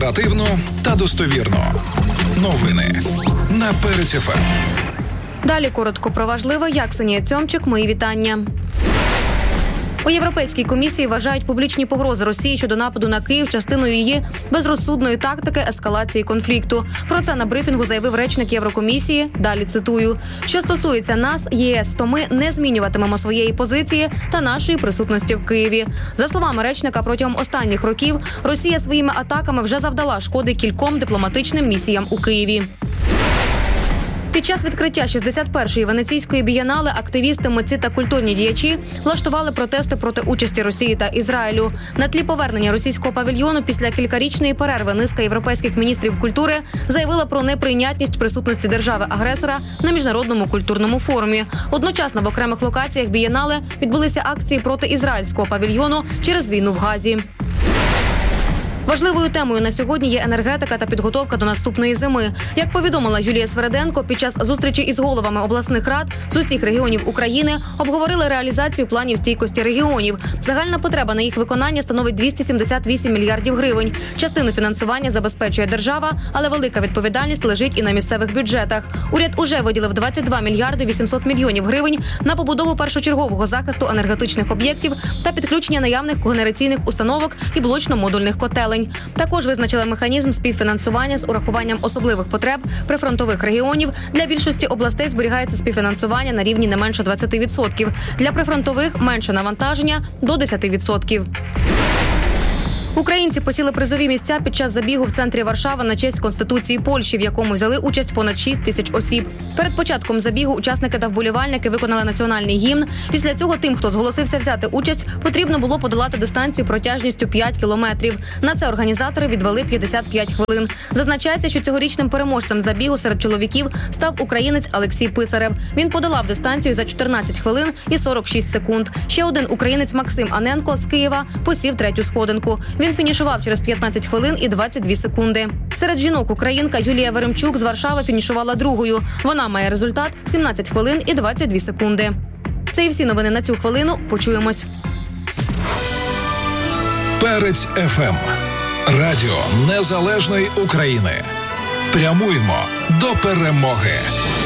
Оперативно та достовірно. Новини на Перець ФМ. Далі коротко про важливе. Я Ксенія Цьомчик. Мої вітання. У Європейській комісії вважають публічні погрози Росії щодо нападу на Київ частиною її безрозсудної тактики ескалації конфлікту. Про це на брифінгу заявив речник Єврокомісії. Далі цитую. Що стосується нас, ЄС, то ми не змінюватимемо своєї позиції та нашої присутності в Києві. За словами речника, протягом останніх років Росія своїми атаками вже завдала шкоди кільком дипломатичним місіям у Києві. Під час відкриття 61-ї Венеційської бієнале активісти, митці та культурні діячі влаштували протести проти участі Росії та Ізраїлю. На тлі повернення російського павільйону після кількарічної перерви низка європейських міністрів культури заявила про неприйнятність присутності держави-агресора на міжнародному культурному форумі. Одночасно в окремих локаціях бієнале відбулися акції проти ізраїльського павільйону через війну в Газі. Важливою темою на сьогодні є енергетика та підготовка до наступної зими. Як повідомила Юлія Свереденко, під час зустрічі із головами обласних рад з усіх регіонів України обговорили реалізацію планів стійкості регіонів. Загальна потреба на їх виконання становить 278 мільярдів гривень. Частину фінансування забезпечує держава, але велика відповідальність лежить і на місцевих бюджетах. Уряд уже виділив 22 мільярди 800 мільйонів гривень на побудову першочергового захисту енергетичних об'єктів та підключення наявних когенераційних установок і блочно-модульних котелень. Також визначили механізм співфінансування з урахуванням особливих потреб прифронтових регіонів. Для більшості областей зберігається співфінансування на рівні не менше 20%. Для прифронтових – менше навантаження – до 10%. Українці посіли призові місця під час забігу в центрі Варшави на честь Конституції Польщі, в якому взяли участь понад 6 тисяч осіб. Перед початком забігу учасники та вболівальники виконали національний гімн. Після цього тим, хто зголосився взяти участь, потрібно було подолати дистанцію протяжністю 5 кілометрів. На це організатори відвели 55 хвилин. Зазначається, що цьогорічним переможцем забігу серед чоловіків став українець Олексій Писарев. Він подолав дистанцію за 14 хвилин і 46 секунд. Ще один українець Максим Аненко з Києва посів третю сходинку. Він фінішував через 15 хвилин і 22 секунди. Серед жінок українка Юлія Веремчук з Варшави фінішувала другою. Вона має результат 17 хвилин і 22 секунди. Це і всі новини на цю хвилину. Почуємось. Перець ФМ. Радіо Незалежної України. Прямуємо до перемоги.